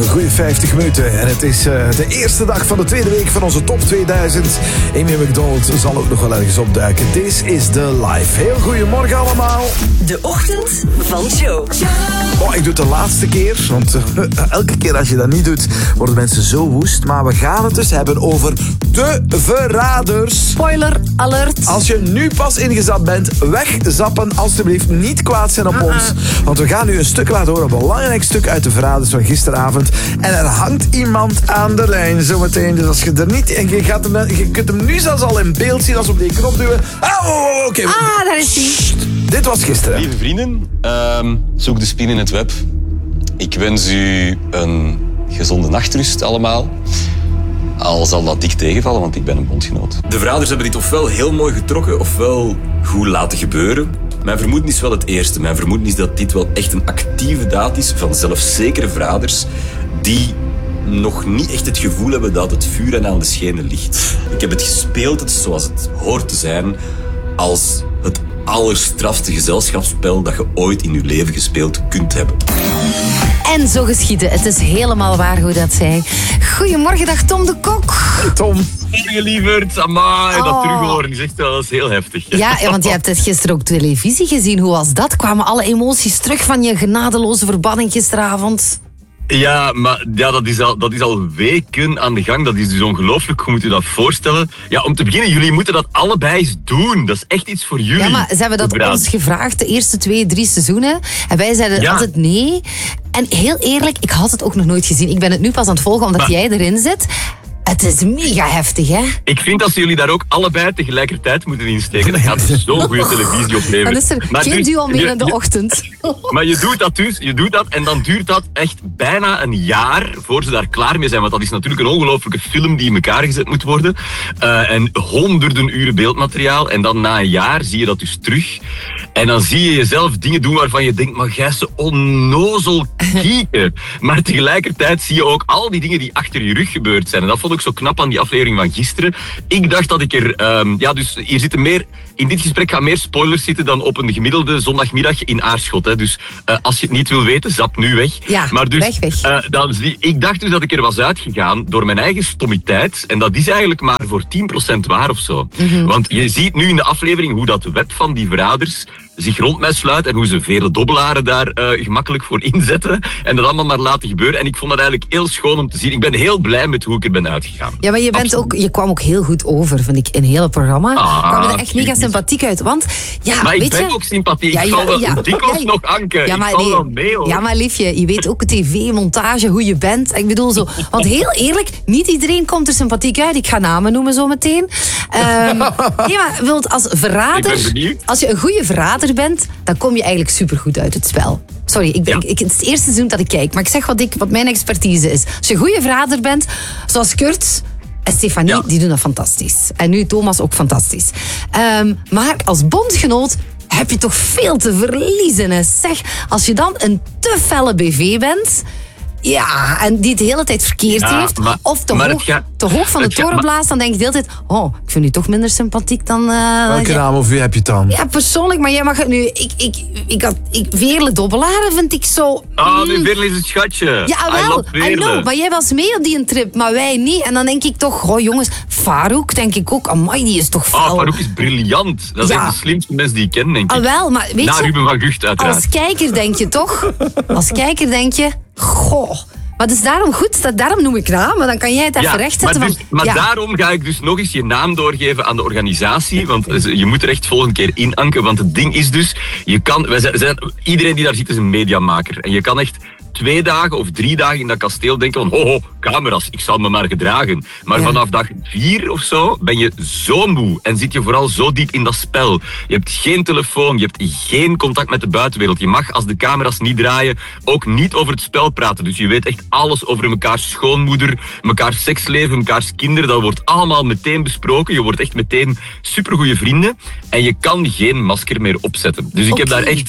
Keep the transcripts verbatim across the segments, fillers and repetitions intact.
een goede vijftig minuten. En het is uh, de eerste dag van de tweede week van onze top tweeduizend. Amy McDonald zal ook nog wel ergens opduiken. This is the life. Heel goedemorgen allemaal. De ochtend van Joe. Oh, ik doe het de laatste keer. Want uh, elke keer als je dat niet doet, worden mensen zo woest. Maar we gaan het dus hebben over de verraders. Spoiler alert. Als je nu pas ingezet bent, wegzappen. Alsjeblieft, niet kwaad zijn op Uh-uh. ons. Want we gaan nu een stuk laten horen. Een belangrijk stuk uit de verraders van gisteravond. En er hangt iemand aan de lijn zometeen. Dus als je er niet... En je, gaat hem, je kunt hem nu zelfs al in beeld zien als we op die knop duwen. Oh, oh, oh, oké. Okay. Ah, daar is hij. Dit was gisteren. Lieve vrienden, uh, zoek de spin in het web. Ik wens u een gezonde nachtrust allemaal. Al zal dat dik tegenvallen, want ik ben een bondgenoot. De verraders hebben dit ofwel heel mooi getrokken, ofwel goed laten gebeuren. Mijn vermoeden is wel het eerste. Mijn vermoeden is dat dit wel echt een actieve daad is van zelfzekere verraders die nog niet echt het gevoel hebben dat het vuur hen aan de schenen ligt. Ik heb het gespeeld, het is zoals het hoort te zijn, als het allerstrafste gezelschapsspel dat je ooit in je leven gespeeld kunt hebben. En zo geschiedde. Het is helemaal waar hoe dat zei. Goedemorgen, dag Tom de Kok. Hey Tom. Morgen lieverd, amai, Oh. dat terughoren is echt wel, dat is heel heftig. Ja, ja, want je hebt het gisteren ook televisie gezien. Hoe was dat? Kwamen alle emoties terug van je genadeloze verbanning gisteravond? Ja, maar ja, dat, is al, dat is al weken aan de gang. Dat is dus ongelooflijk. Hoe moet je dat voorstellen? Ja, om te beginnen, jullie moeten dat allebei eens doen. Dat is echt iets voor jullie. Ja, maar ze hebben dat Verraders. ons gevraagd de eerste twee, drie seizoenen. En wij zeiden Ja. altijd nee. En heel eerlijk, ik had het ook nog nooit gezien. Ik ben het nu pas aan het volgen omdat Maar- jij erin zit. Het is mega heftig, hè? Ik vind dat ze jullie daar ook allebei tegelijkertijd moeten insteken. Dat gaat dus zo'n goede televisie opleveren. Dan is er Maar geen dus, duo meer je- in de je- ochtend. Maar je doet dat dus, je doet dat en dan duurt dat echt bijna een jaar voor ze daar klaar mee zijn. Want dat is natuurlijk een ongelooflijke film die in elkaar gezet moet worden. Uh, en honderden uren beeldmateriaal. En dan na een jaar zie je dat dus terug. En dan zie je jezelf dingen doen waarvan je denkt, maar gij is zo onnozel kieken. Maar tegelijkertijd zie je ook al die dingen die achter je rug gebeurd zijn. En dat vond ik zo knap aan die aflevering van gisteren. Ik dacht dat ik er... Um, ja, dus hier zitten meer... In dit gesprek gaan meer spoilers zitten dan op een gemiddelde zondagmiddag in Aarschot. Hè. Dus uh, als je het niet wil weten, zap nu weg. Ja, maar dus, weg, weg. Uh, dan, zie- ik dacht dus dat ik er was uitgegaan door mijn eigen stommiteit. En dat is eigenlijk maar voor tien procent waar of zo. Mhm. Want je ziet nu in de aflevering hoe dat web van die verraders zich rond mij sluit en hoe ze vele dobbelaren daar uh, gemakkelijk voor inzetten en dat allemaal maar laten gebeuren. En ik vond dat eigenlijk heel schoon om te zien. Ik ben heel blij met hoe ik er ben uitgegaan. Ja, maar je, bent Absoluut. ook, je kwam ook heel goed over, vind ik, in het hele programma. Ah, Je kwam er echt mega tuurlijk. sympathiek uit. Want, ja, Maar ik weet ben je... ook sympathiek. Ja, ik ja, zal wel ja. dikwijls Ja, nog anken. Ja, maar, ik val nee. wel mee, hoor. Ja, maar liefje, je weet ook tv, montage, hoe je bent. Ik bedoel zo... Want heel eerlijk, niet iedereen komt er sympathiek uit. Ik ga namen noemen zo meteen. Um, nee, maar wilt als verrader... Ik ben benieuwd. Als je een goede verrader bent, dan kom je eigenlijk supergoed uit het spel. Sorry, ik ben, Ja. ik, het is het eerste seizoen dat ik kijk. Maar ik zeg wat, ik, wat mijn expertise is. Als je een goede verrader bent, zoals Kurt... En Stefanie, Ja. die doen dat fantastisch. En nu Thomas ook fantastisch. Um, maar als bondgenoot heb je toch veel te verliezen. Hè? Zeg, als je dan een te felle B V bent... Ja, en die het de hele tijd verkeerd Ja, heeft... maar- of te maar hoog, het gaat- te hoog van de het gaat- toren blaast... dan denk je de hele tijd... Oh, ik vind u toch minder sympathiek dan... Uh, Welke jij- naam of wie heb je het dan? Ja, persoonlijk, maar jij mag het nu... Ik, ik, ik had, ik, Veerle Dobbelaren vind ik zo... Oh, nu mm. Veerle is een schatje. Ja, I wel, love I Veerle. know, maar jij was mee op die trip, maar wij niet. En dan denk ik toch, oh jongens, Farouk denk ik ook, amai, die is toch Oh, fel. Farouk is briljant. Dat is Ja. echt de slimste mens die ik ken, denk ik. Ah, wel, maar weet Na je, Ruben van Gucht, uiteraard. als kijker denk je toch, als kijker denk je, goh. Maar het is daarom goed, dat, daarom noem ik naam, dan kan jij het even Ja, rechtzetten. maar, van, dus, maar ja. daarom ga ik dus nog eens je naam doorgeven aan de organisatie. Want je moet er echt volgende keer inanken. Want het ding is dus, je kan, wij zijn, zijn, iedereen die daar zit is een mediamaker. En je kan echt twee dagen of drie dagen in dat kasteel denken van ho, ho, camera's, ik zal me maar gedragen. Maar Ja. vanaf dag vier of zo ben je zo moe en zit je vooral zo diep in dat spel. Je hebt geen telefoon, je hebt geen contact met de buitenwereld. Je mag, als de camera's niet draaien, ook niet over het spel praten. Dus je weet echt alles over mekaars schoonmoeder, mekaars seksleven, mekaars kinderen. Dat wordt allemaal meteen besproken. Je wordt echt meteen supergoeie vrienden. En je kan geen masker meer opzetten. Dus ik heb Oké. daar echt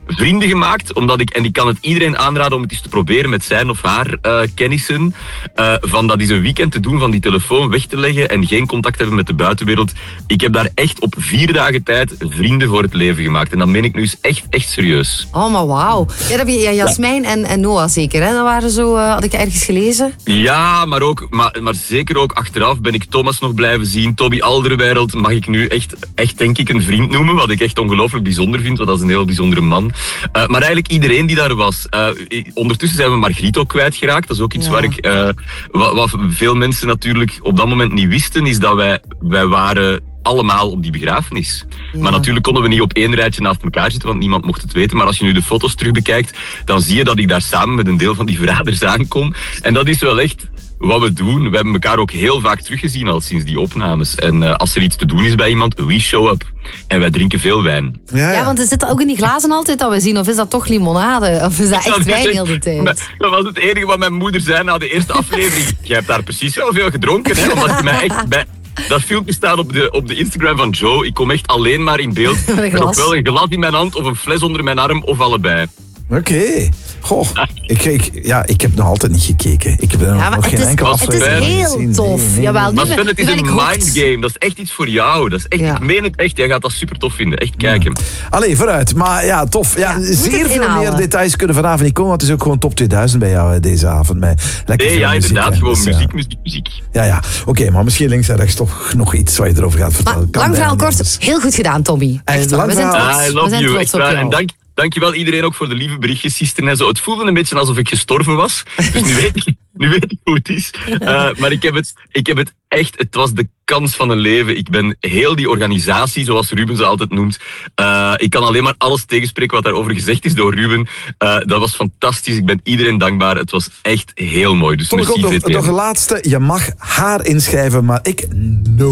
vrienden gemaakt, omdat ik, en ik kan het iedereen aanraden om het eens te proberen met zijn of haar uh, kennissen, uh, van dat is een weekend te doen, van die telefoon weg te leggen en geen contact hebben met de buitenwereld. Ik heb daar echt op vier dagen tijd vrienden voor het leven gemaakt. En dat meen ik nu eens echt, echt serieus. Oh, maar wauw. Ja, dat heb je ja, Jasmijn en, en Noah zeker, hè? Dat waren zo, uh, had ik ergens gelezen. Ja, maar, ook, maar, maar zeker ook achteraf ben ik Thomas nog blijven zien. Toby Alderweireld mag ik nu echt, echt denk ik een vriend noemen, wat ik echt ongelooflijk bijzonder vind, want dat is een heel bijzondere man. Uh, maar eigenlijk iedereen die daar was. Uh, ondertussen zijn we Margriet ook kwijtgeraakt. Dat is ook iets ja. waar ik... Uh, wat, wat veel mensen natuurlijk op dat moment niet wisten, is dat wij, wij waren allemaal op die begrafenis. Ja. Maar natuurlijk konden we niet op één rijtje naast elkaar zitten, want niemand mocht het weten. Maar als je nu de foto's terug bekijkt, dan zie je dat ik daar samen met een deel van die verraders aankom. En dat is wel echt wat we doen. We hebben elkaar ook heel vaak teruggezien al sinds die opnames. En uh, als er iets te doen is bij iemand, we show up. En wij drinken veel wijn. Ja, ja. ja want er zit ook in die glazen altijd dat we zien. Of is dat toch limonade? Of is dat echt wijn heel de tijd? Dat was het enige wat mijn moeder zei na de eerste aflevering. Je hebt daar precies wel veel gedronken, hè? Omdat je mij echt bij... Dat filmpje staat op de, op de Instagram van Joe. Ik kom echt alleen maar in beeld. Met ofwel een glas in mijn hand of een fles onder mijn arm of allebei. Oké. Okay. Goh, ik, ik, ja, ik heb nog altijd niet gekeken. Ik heb er ja, nog geen is, enkele aflevering gezien. Het is heel gezien. tof. Nee, nee. Jawel, maar Sven, het is een mind game. Dat is echt iets voor jou. Dat is echt, ja. Ik meen het echt. Jij gaat dat super tof vinden. Echt kijken. Ja. Allee, vooruit. Maar ja, tof. Ja, ja, zeer veel inhalen. Meer details kunnen vanavond niet komen. Want het is ook gewoon top tweeduizend bij jou deze avond. Met lekker nee, ja, muziek, inderdaad. hè. Gewoon dus, muziek, ja. muziek, muziek. Ja, ja. Oké, okay, maar misschien links en rechts toch nog iets wat je erover gaat vertellen. Maar, lang verhaal kort. Heel goed gedaan, Tommy. Echt, lang we zijn trots. I love we zijn you. trots Echt op waar. jou. En dank. Dankjewel iedereen ook voor de lieve berichtjes, Sister en zo. Het voelde een beetje alsof ik gestorven was. Dus nu weet ik, nu weet ik hoe het is. Uh, maar ik heb, het, ik heb het echt... Het was de kans van een leven. Ik ben heel die organisatie, zoals Ruben ze altijd noemt. Uh, ik kan alleen maar alles tegenspreken wat daarover gezegd is door Ruben. Uh, dat was fantastisch. Ik ben iedereen dankbaar. Het was echt heel mooi. Dus Tom, merci. nog, nog een laatste. Je mag haar inschrijven, maar ik... No.